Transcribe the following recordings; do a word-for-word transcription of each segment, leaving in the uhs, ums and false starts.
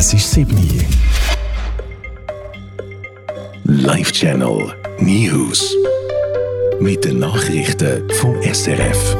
Es ist sieben Uhr. Live Channel News. Mit den Nachrichten vom S R F.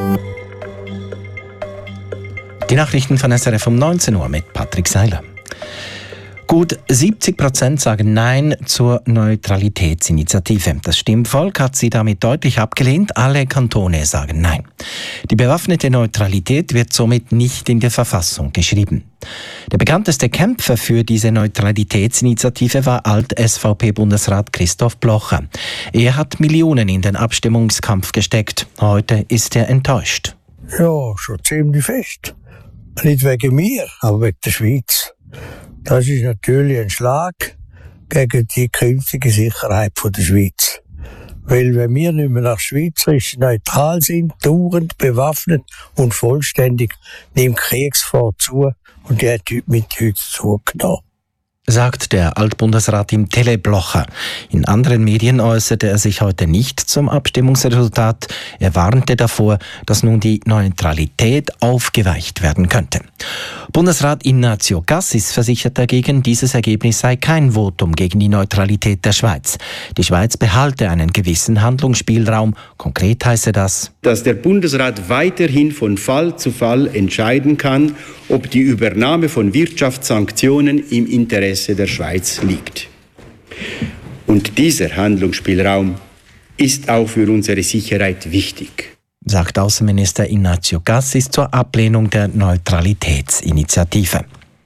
Die Nachrichten von S R F um neunzehn Uhr mit Patrick Seiler. Gut siebzig Prozent sagen Nein zur Neutralitätsinitiative. Das Stimmvolk hat sie damit deutlich abgelehnt. Alle Kantone sagen Nein. Die bewaffnete Neutralität wird somit nicht in der Verfassung geschrieben. Der bekannteste Kämpfer für diese Neutralitätsinitiative war Alt-S V P-Bundesrat Christoph Blocher. Er hat Millionen in den Abstimmungskampf gesteckt. Heute ist er enttäuscht. Ja, schon ziemlich fest. Nicht wegen mir, aber wegen der Schweiz. Das ist natürlich ein Schlag gegen die künftige Sicherheit der Schweiz. Weil wenn wir nicht mehr nach schweizerisch neutral sind, dauernd bewaffnet und vollständig, nimmt Kriegsgefahr zu und die hat mit heute zugenommen. Sagt der Altbundesrat im Tele Blocher. In anderen Medien äußerte er sich heute nicht zum Abstimmungsresultat. Er warnte davor, dass nun die Neutralität aufgeweicht werden könnte. Bundesrat Ignazio Cassis versichert dagegen, dieses Ergebnis sei kein Votum gegen die Neutralität der Schweiz. Die Schweiz behalte einen gewissen Handlungsspielraum. Konkret heiße das, dass der Bundesrat weiterhin von Fall zu Fall entscheiden kann, ob die Übernahme von Wirtschaftssanktionen im Interesse der Schweiz liegt. Und dieser Handlungsspielraum ist auch für unsere Sicherheit wichtig, sagt Außenminister Ignazio Cassis zur Ablehnung der Neutralitätsinitiative.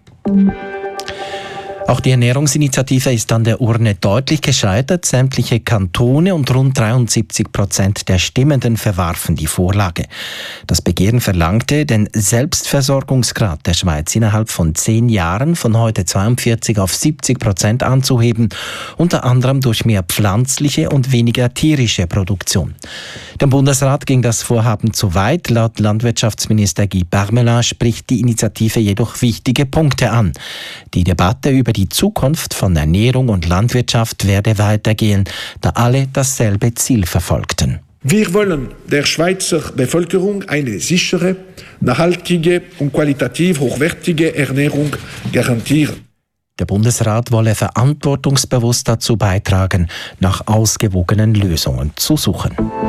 Auch die Ernährungsinitiative ist an der Urne deutlich gescheitert. Sämtliche Kantone und rund dreiundsiebzig Prozent der Stimmenden verwarfen die Vorlage. Das Begehren verlangte, den Selbstversorgungsgrad der Schweiz innerhalb von zehn Jahren von heute zweiundvierzig auf siebzig Prozent anzuheben, unter anderem durch mehr pflanzliche und weniger tierische Produktion. Dem Bundesrat ging das Vorhaben zu weit. Laut Landwirtschaftsminister Guy Parmelin spricht die Initiative jedoch wichtige Punkte an. Die Debatte über die Zukunft von Ernährung und Landwirtschaft werde weitergehen, da alle dasselbe Ziel verfolgten. Wir wollen der Schweizer Bevölkerung eine sichere, nachhaltige und qualitativ hochwertige Ernährung garantieren. Der Bundesrat wolle verantwortungsbewusst dazu beitragen, nach ausgewogenen Lösungen zu suchen.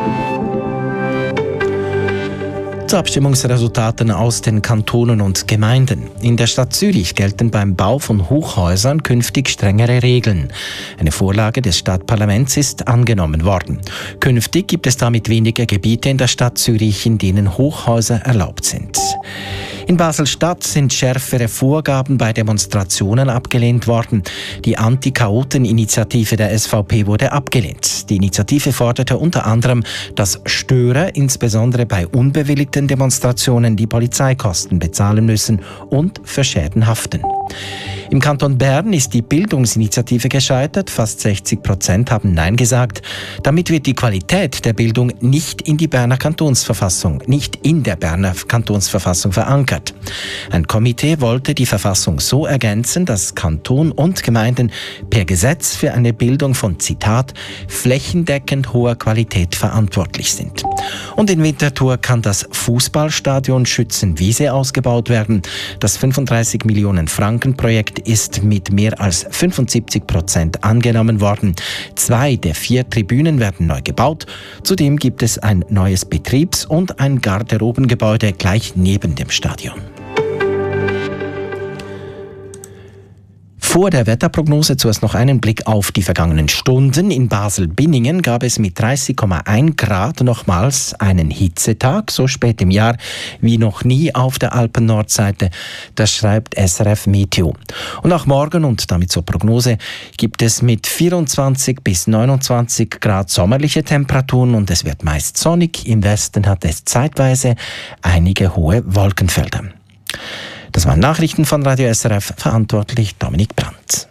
Zu Abstimmungsresultaten aus den Kantonen und Gemeinden. In der Stadt Zürich gelten beim Bau von Hochhäusern künftig strengere Regeln. Eine Vorlage des Stadtparlaments ist angenommen worden. Künftig gibt es damit weniger Gebiete in der Stadt Zürich, in denen Hochhäuser erlaubt sind. In Basel-Stadt sind schärfere Vorgaben bei Demonstrationen abgelehnt worden. Die Anti-Chaoten-Initiative der S V P wurde abgelehnt. Die Initiative forderte unter anderem, dass Störer insbesondere bei unbewilligten Demonstrationen die Polizeikosten bezahlen müssen und für Schäden haften. Im Kanton Bern ist die Bildungsinitiative gescheitert. Fast sechzig Prozent haben Nein gesagt. Damit wird die Qualität der Bildung nicht in die Berner Kantonsverfassung, nicht in der Berner Kantonsverfassung verankert. Ein Komitee wollte die Verfassung so ergänzen, dass Kanton und Gemeinden per Gesetz für eine Bildung von, Zitat, flächendeckend hoher Qualität verantwortlich sind. Und in Winterthur kann das Fußballstadion Schützenwiese ausgebaut werden. Das fünfunddreißig Millionen Franken Projekt ist mit mehr als fünfundsiebzig Prozent angenommen worden. Zwei der vier Tribünen werden neu gebaut. Zudem gibt es ein neues Betriebs- und ein Garderobengebäude gleich neben dem Stadion. Vor der Wetterprognose zuerst noch einen Blick auf die vergangenen Stunden. In Basel-Binningen gab es mit dreißig Komma eins Grad nochmals einen Hitzetag, so spät im Jahr wie noch nie auf der Alpen-Nordseite. Das schreibt S R F Meteo. Und auch morgen und damit zur Prognose gibt es mit vierundzwanzig bis neunundzwanzig Grad sommerliche Temperaturen und es wird meist sonnig. Im Westen hat es zeitweise einige hohe Wolkenfelder. Das waren Nachrichten von Radio S R F, verantwortlich Dominik Brandt.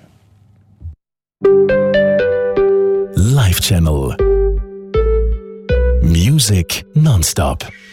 Live Channel Music nonstop.